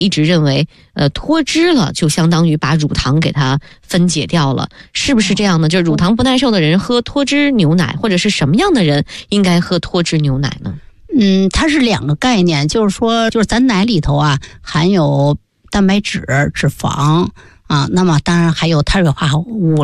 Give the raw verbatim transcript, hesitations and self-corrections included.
一直认为，呃，脱脂了就相当于把乳糖给它分解掉了，是不是这样呢？就是乳糖不耐受的人喝脱脂牛奶，或者是什么样的人应该喝脱脂牛奶呢？ 嗯，它是两个概念，就是说，就是咱奶里头啊含有蛋白质、脂肪啊，那么当然还有碳水化合物。